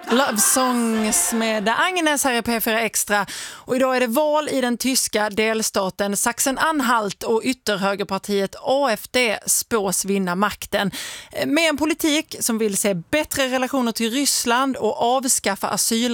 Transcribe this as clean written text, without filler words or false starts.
Love Songs med Agnes här i P4 Extra. Och idag är det val i den tyska delstaten Sachsen-Anhalt och ytterhögerpartiet AfD spås vinna makten. Med en politik som vill se bättre relationer till Ryssland och avskaffa